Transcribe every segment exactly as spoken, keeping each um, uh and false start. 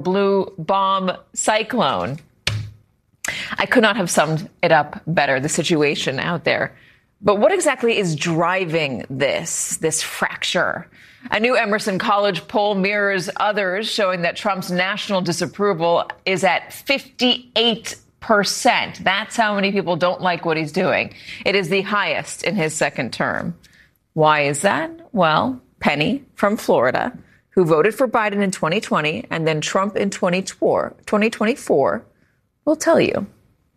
blue bomb cyclone. I could not have summed it up better, the situation out there. But what exactly is driving this, this fracture? A new Emerson College poll mirrors others, showing that Trump's national disapproval is at fifty-eight percent. That's how many people don't like what he's doing. It is the highest in his second term. Why is that? Well, Penny from Florida, who voted for Biden in twenty twenty and then Trump in twenty twenty-four, will tell you.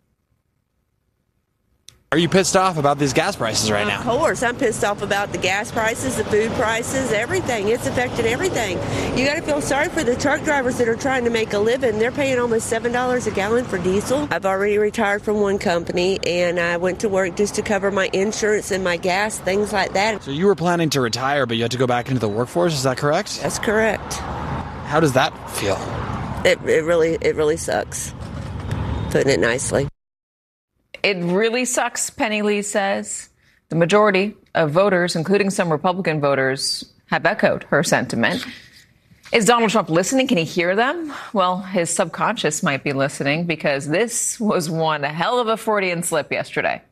Are you pissed off about these gas prices right now? Of course. I'm pissed off about the gas prices, the food prices, everything. It's affected everything. You got to feel sorry for the truck drivers that are trying to make a living. They're paying almost seven dollars a gallon for diesel. I've already retired from one company, and I went to work just to cover my insurance and my gas, things like that. So you were planning to retire, but you had to go back into the workforce. Is that correct? That's correct. How does that feel? It, it really, it really sucks, putting it nicely. It really sucks, Penny Lee says. The majority of voters, including some Republican voters, have echoed her sentiment. Is Donald Trump listening? Can he hear them? Well, his subconscious might be listening, because this was one hell of a Freudian slip yesterday.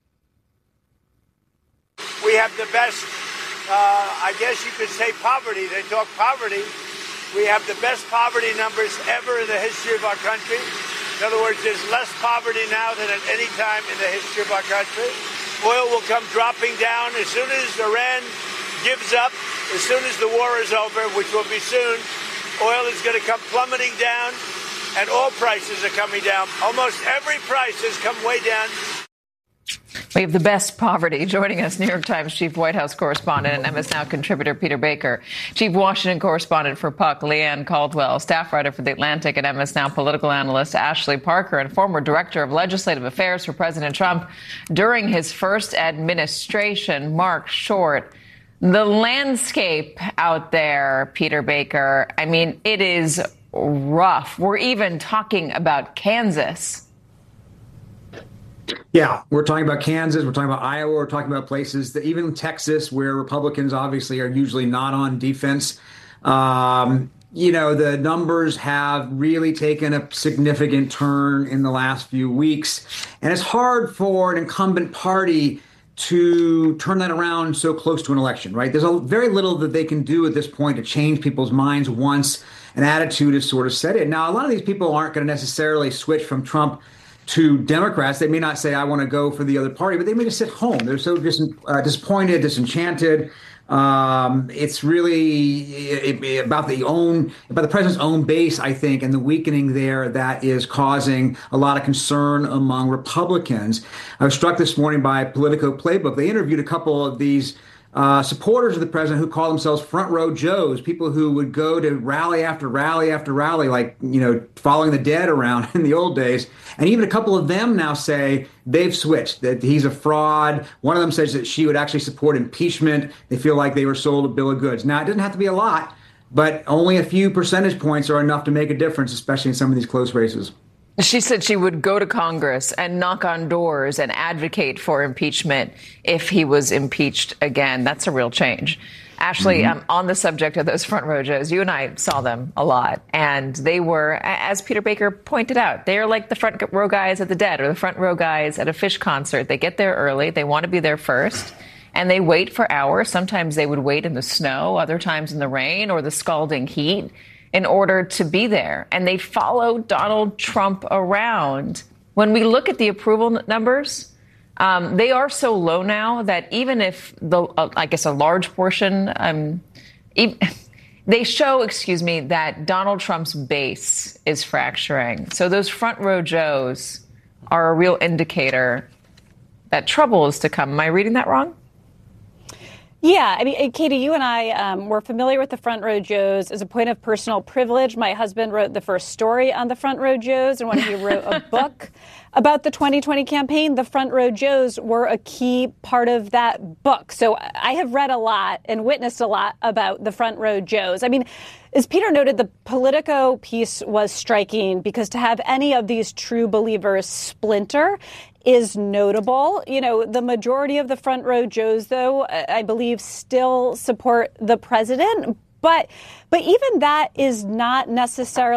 We have the best, uh, I guess you could say, poverty. They talk poverty. We have the best poverty numbers ever in the history of our country. In other words, there's less poverty now than at any time in the history of our country. Oil will come dropping down as soon as Iran gives up, as soon as the war is over, which will be soon. Oil is going to come plummeting down, and all prices are coming down. Almost every price has come way down. We have the best poverty. Joining us, New York Times chief White House correspondent and M S Now contributor Peter Baker, chief Washington correspondent for Puck Leanne Caldwell, staff writer for The Atlantic and M S Now political analyst Ashley Parker, and former director of legislative affairs for President Trump during his first administration, Mark Short. The landscape out there, Peter Baker, I mean, it is rough. We're even talking about Kansas. Yeah, we're talking about Kansas, we're talking about Iowa, we're talking about places that even Texas, where Republicans obviously are usually not on defense. Um, you know, the numbers have really taken a significant turn in the last few weeks. And it's hard for an incumbent party to turn that around so close to an election, right? There's a, very little that they can do at this point to change people's minds once an attitude is sort of set in. Now, a lot of these people aren't going to necessarily switch from Trump to Democrats. They may not say, I want to go for the other party, but they may just sit home. They're so dis- uh, disappointed, disenchanted. Um, it's really it, it, about the own, about the president's own base, I think, and the weakening there that is causing a lot of concern among Republicans. I was struck this morning by Politico Playbook. They interviewed a couple of these Uh, supporters of the president who call themselves front row Joes, people who would go to rally after rally after rally, like, you know, following the dead around in the old days. And even a couple of them now say they've switched, that he's a fraud. One of them says that she would actually support impeachment. They feel like they were sold a bill of goods. Now, it doesn't have to be a lot, but only a few percentage points are enough to make a difference, especially in some of these close races. She said she would go to Congress and knock on doors and advocate for impeachment if he was impeached again. That's a real change. Ashley, mm-hmm. um, on the subject of those front row Joes, you and I saw them a lot. And they were, as Peter Baker pointed out, they are like the front row guys at the Dead or the front row guys at a Phish concert. They get there early. They want to be there first. And they wait for hours. Sometimes they would wait in the snow, other times in the rain or the scalding heat, in order to be there. And they follow Donald Trump around. When we look at the approval numbers, um, they are so low now that even if the, uh, I guess a large portion, um, even, they show, excuse me, that Donald Trump's base is fracturing. So those front row Joes are a real indicator that trouble is to come. Am I reading that wrong? Yeah, I mean, Katie, you and I um, were familiar with the Front Row Joes as a point of personal privilege. My husband wrote the first story on the Front Row Joes, and when he wrote a book about the twenty twenty campaign, the Front Row Joes were a key part of that book. So I have read a lot and witnessed a lot about the Front Row Joes. I mean, as Peter noted, the Politico piece was striking because to have any of these true believers splinter is notable. You know, the majority of the front row Joes, though, I believe still support the president. But but even that is not necessarily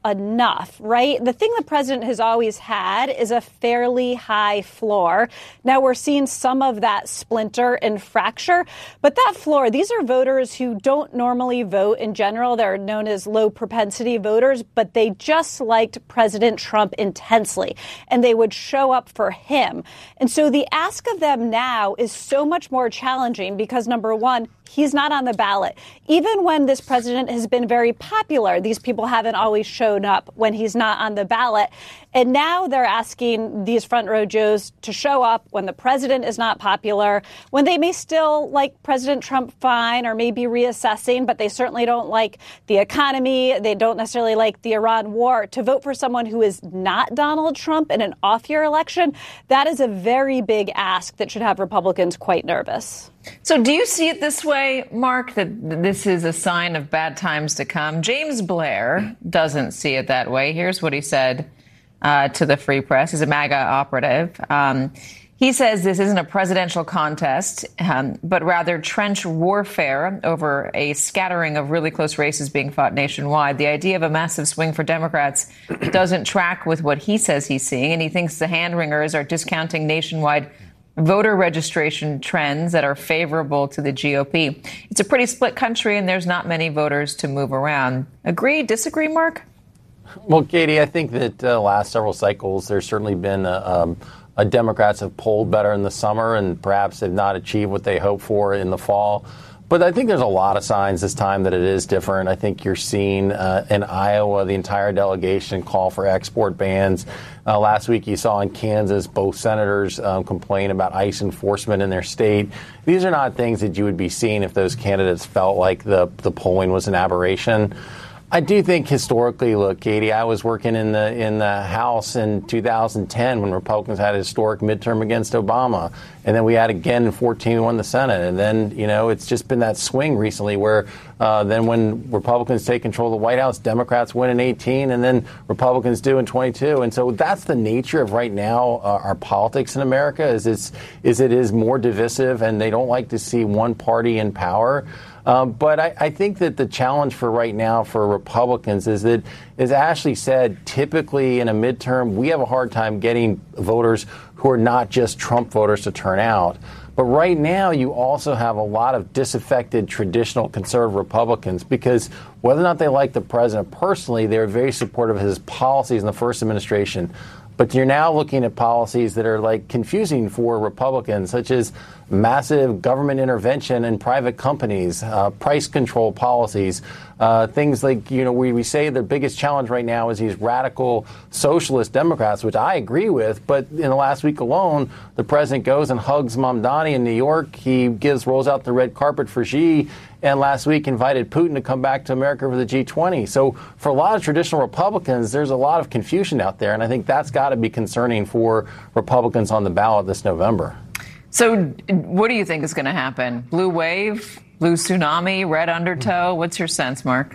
enough, right? The thing the president has always had is a fairly high floor. Now we're seeing some of that splinter and fracture, but that floor, these are voters who don't normally vote in general. They're known as low propensity voters, but they just liked President Trump intensely, and they would show up for him. And so the ask of them now is so much more challenging because, number one, he's not on the ballot. Even when this president has been very popular, these people haven't always shown up when he's not on the ballot. And now they're asking these front row Joes to show up when the president is not popular, when they may still like President Trump fine or maybe reassessing, but they certainly don't like the economy. They don't necessarily like the Iran war. To vote for someone who is not Donald Trump in an off-year election, that is a very big ask that should have Republicans quite nervous. So do you see it this way, Mark, that this is a sign of bad times to come? James Blair doesn't see it that way. Here's what he said uh, to the Free Press. He's a MAGA operative. Um, he says this isn't a presidential contest, um, but rather trench warfare over a scattering of really close races being fought nationwide. The idea of a massive swing for Democrats doesn't track with what he says he's seeing, and he thinks the hand-wringers are discounting nationwide voter registration trends that are favorable to the G O P. It's a pretty split country, and there's not many voters to move around. Agree, disagree, Mark? Well, Katie, I think that uh, last several cycles, there's certainly been a, um, a Democrats have polled better in the summer and perhaps have not achieved what they hoped for in the fall. But I think there's a lot of signs this time that it is different. I think you're seeing uh, in Iowa the entire delegation call for export bans. Uh, last week you saw in Kansas both senators um, complain about ICE enforcement in their state. These are not things that you would be seeing if those candidates felt like the, the polling was an aberration. I do think historically, look, Katie, I was working in the in the House in two thousand ten when Republicans had a historic midterm against Obama. And then we had again in fourteen, we won the Senate. And then, you know, it's just been that swing recently where uh, then when Republicans take control of the White House, Democrats win in eighteen and then Republicans do in twenty-two. And so that's the nature of right now uh, our politics in America is it's, is it is more divisive and they don't like to see one party in power. Um, but I, I think that the challenge for right now for Republicans is that, as Ashley said, typically in a midterm, we have a hard time getting voters who are not just Trump voters to turn out. But right now, you also have a lot of disaffected traditional conservative Republicans because whether or not they like the president personally, they're very supportive of his policies in the first administration. But you're now looking at policies that are like confusing for Republicans, such as massive government intervention in private companies, uh, price control policies, uh, things like, you know, we, we say the biggest challenge right now is these radical socialist Democrats, which I agree with. But in the last week alone, the president goes and hugs Mamdani in New York. He gives rolls out the red carpet for Xi. And last week invited Putin to come back to America for the G twenty. So for a lot of traditional Republicans, there's a lot of confusion out there. And I think that's got to be concerning for Republicans on the ballot this November. So what do you think is going to happen? Blue wave, blue tsunami, red undertow? What's your sense, Mark?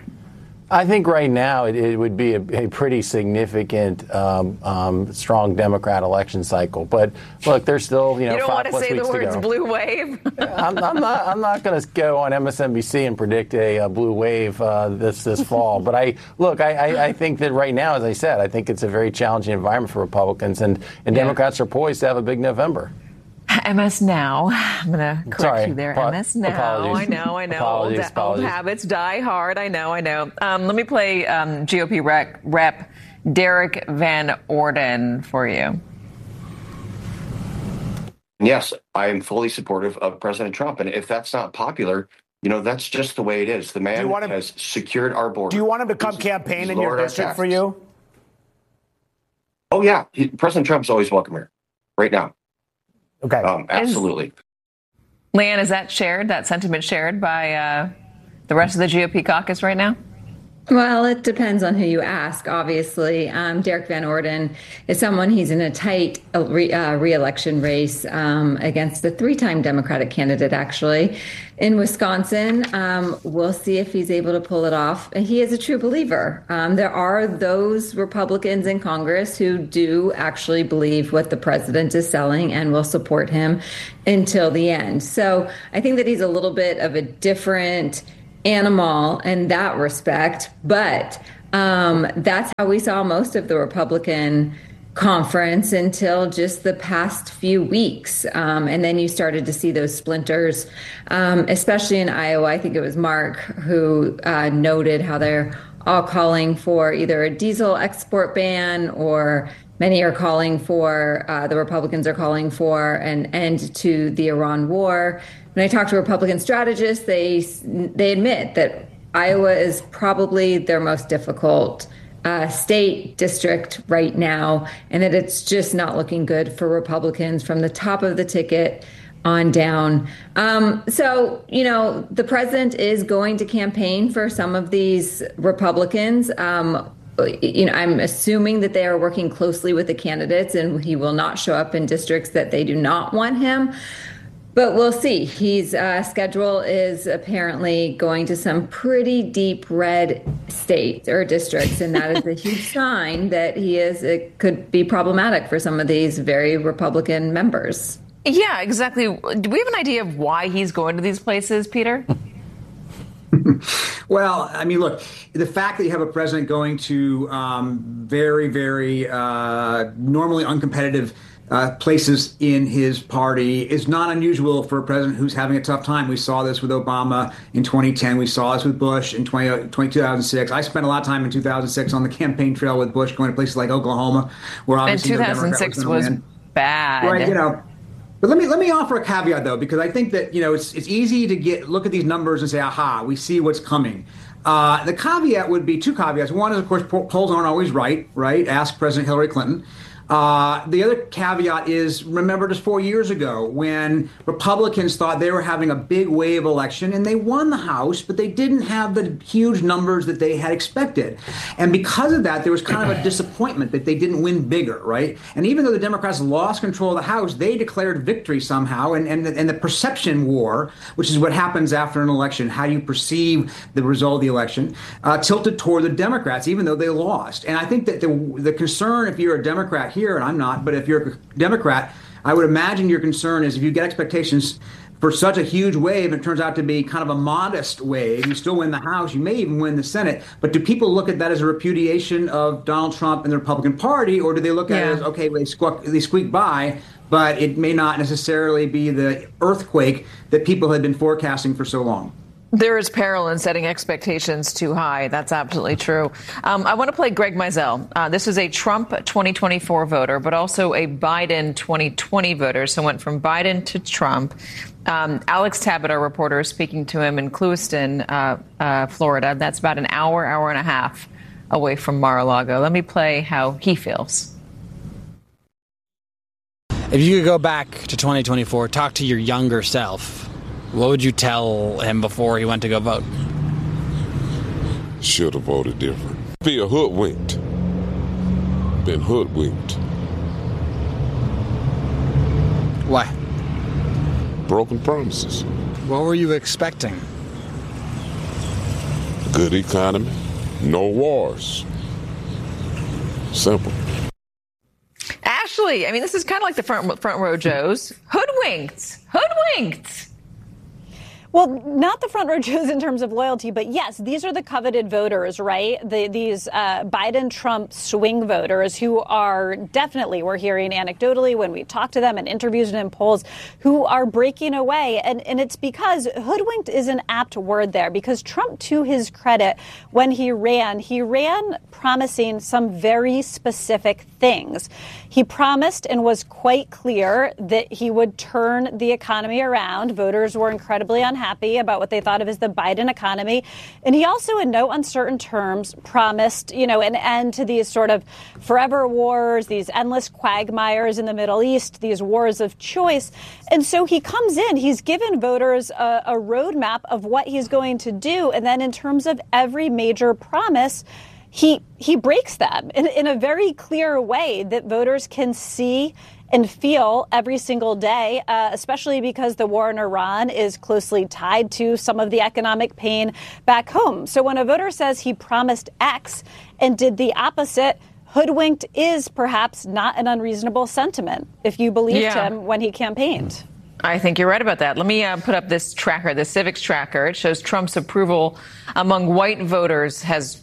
I think right now it, it would be a, a pretty significant, um, um, strong Democrat election cycle. But look, there's still, you know, you don't five want to say the words blue wave. I'm, I'm not. I'm not going to go on M S N B C and predict a, a blue wave uh, this this fall. But I look. I, I, I think that right now, as I said, I think it's a very challenging environment for Republicans, and and yeah. Democrats are poised to have a big November. M S Now. I'm going to correct Sorry. you there. Pa- M S Now. Apologies. I know, I know. Apologies, old, apologies. old habits die hard. I know, I know. Um, let me play um, G O P rep, rep Derek Van Orden for you. Yes, I am fully supportive of President Trump. And if that's not popular, you know, that's just the way it is. The man him, has secured our border. Do you want him to come he's, campaign he's in your district for you? Oh, yeah. He, President Trump's always welcome here right now. Okay. Um, absolutely. Is, Leanne, is that shared, that sentiment shared by uh, the rest of the G O P caucus right now? Well, it depends on who you ask, obviously. Um, Derek Van Orden is someone, he's in a tight re, uh, re-election race um, against a three-time Democratic candidate, actually, in Wisconsin. Um, we'll see if he's able to pull it off. He is a true believer. Um, there are those Republicans in Congress who do actually believe what the president is selling and will support him until the end. So I think that he's a little bit of a different animal in that respect, but Um, that's how we saw most of the Republican conference until just the past few weeks. Um, and then you started to see those splinters, um, especially in Iowa. I think it was Mark who uh, noted how they're all calling for either a diesel export ban, or many are calling for, uh, the Republicans are calling for an end to the Iran war. When I talk to Republican strategists, they they admit that Iowa is probably their most difficult Uh, state district right now, and that it's just not looking good for Republicans from the top of the ticket on down. Um, so, you know, the president is going to campaign for some of these Republicans. Um, you know, I'm assuming that they are working closely with the candidates, and he will not show up in districts that they do not want him. But we'll see. His uh, schedule is apparently going to some pretty deep red states or districts, and that is a huge sign that he is. It could be problematic for some of these very Republican members. Yeah, exactly. Do we have an idea of why he's going to these places, Peter? Well, I mean, look, the fact that you have a president going to um, very, very uh, normally uncompetitive Uh, places in his party is not unusual for a president who's having a tough time. We saw this with Obama in twenty ten. We saw this with Bush in two thousand six. I spent a lot of time in two thousand six on the campaign trail with Bush, going to places like Oklahoma, where obviously and two thousand six was, was win. bad. Right, you know. But let me let me offer a caveat though, because I think that, you know, it's it's easy to get look at these numbers and say, aha, we see what's coming. Uh, the caveat would be two caveats. One is, of course, polls aren't always right. Right? Ask President Hillary Clinton. Uh, the other caveat is, remember just four years ago when Republicans thought they were having a big wave election and they won the House, but they didn't have the huge numbers that they had expected. And because of that, there was kind of a disappointment that they didn't win bigger, right? And even though the Democrats lost control of the House, they declared victory somehow. And, and, the, and the perception war, which is what happens after an election, how you perceive the result of the election, uh, tilted toward the Democrats, even though they lost. And I think that the, the concern, if you're a Democrat here, and I'm not, but if you're a Democrat, I would imagine your concern is if you get expectations for such a huge wave, and it turns out to be kind of a modest wave, you still win the House, you may even win the Senate, but do people look at that as a repudiation of Donald Trump and the Republican Party, or do they look at yeah. it as, okay, they squeak, they squeak by, but it may not necessarily be the earthquake that people had been forecasting for so long? There is peril in setting expectations too high. That's absolutely true. Um, I want to play Greg Mizell. Uh, this is a Trump twenty twenty-four voter, but also a Biden twenty twenty voter. So went from Biden to Trump. Um, Alex Tabbitt, our reporter, is speaking to him in Clewiston, uh, uh, Florida. That's about an hour, hour and a half away from Mar-a-Lago. Let me play how he feels. If you could go back to twenty twenty-four, talk to your younger self, what would you tell him before he went to go vote? Should have voted different. Feel hoodwinked. Been hoodwinked. Why? Broken promises. What were you expecting? Good economy. No wars. Simple. Ashley, I mean, this is kind of like the front, front row Joes. Hoodwinked. Hoodwinked. Well, not the front row Joes in terms of loyalty, but yes, these are the coveted voters, right? The, these uh, Biden-Trump swing voters who are definitely, we're hearing anecdotally when we talk to them in interviews and in polls, who are breaking away. And, and it's because hoodwinked is an apt word there, because Trump, to his credit, when he ran, he ran promising some very specific things. He promised and was quite clear that he would turn the economy around. Voters were incredibly unhappy. happy about what they thought of as the Biden economy. And he also, in no uncertain terms, promised, you know, an end to these sort of forever wars, these endless quagmires in the Middle East, these wars of choice. And so he comes in, he's given voters a, a roadmap of what he's going to do. And then in terms of every major promise, he he breaks them in, in a very clear way that voters can see and feel every single day, uh, especially because the war in Iran is closely tied to some of the economic pain back home. So when a voter says he promised X and did the opposite, hoodwinked is perhaps not an unreasonable sentiment if you believed yeah. him when he campaigned. I think you're right about that. Let me uh, put up this tracker, the Civics tracker. It shows Trump's approval among white voters has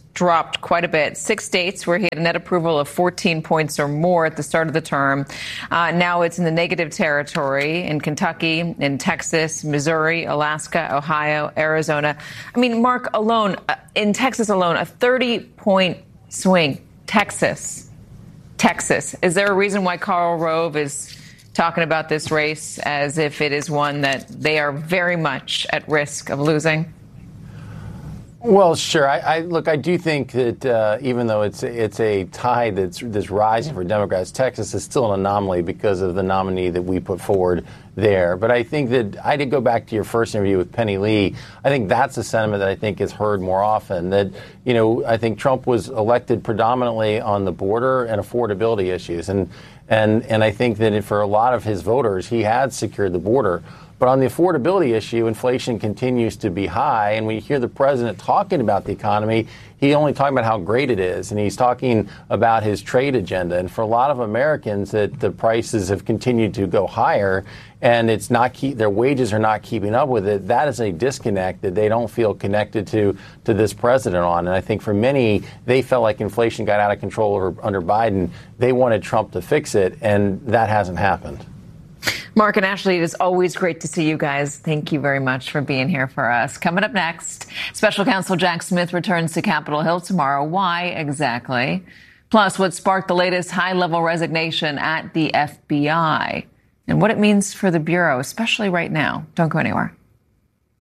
dropped quite a bit. Six states where he had a net approval of fourteen points or more at the start of the term. Uh, now it's in the negative territory in Kentucky, in Texas, Missouri, Alaska, Ohio, Arizona. I mean, Mark, alone, uh, in Texas alone, a thirty-point swing. Texas. Texas. Is there a reason why Karl Rove is talking about this race as if it is one that they are very much at risk of losing? Well, sure. I, I look. I do think that uh, even though it's it's a tide that's that's rising for Democrats, Texas is still an anomaly because of the nominee that we put forward there. But I think that I did go back to your first interview with Penny Lee. I think that's a sentiment that I think is heard more often. That you know, I think Trump was elected predominantly on the border and affordability issues, and and and I think that for a lot of his voters, he had secured the border. But on the affordability issue, inflation continues to be high. And when you hear the president talking about the economy, he's only talking about how great it is. And he's talking about his trade agenda. And for a lot of Americans, that the prices have continued to go higher and it's not keep, their wages are not keeping up with it. That is a disconnect that they don't feel connected to to this president on. And I think for many, they felt like inflation got out of control over, under Biden. They wanted Trump to fix it. And that hasn't happened. Mark and Ashley, it is always great to see you guys. Thank you very much for being here for us. Coming up next, Special Counsel Jack Smith returns to Capitol Hill tomorrow. Why exactly? Plus, what sparked the latest high-level resignation at the F B I and what it means for the Bureau, especially right now. Don't go anywhere.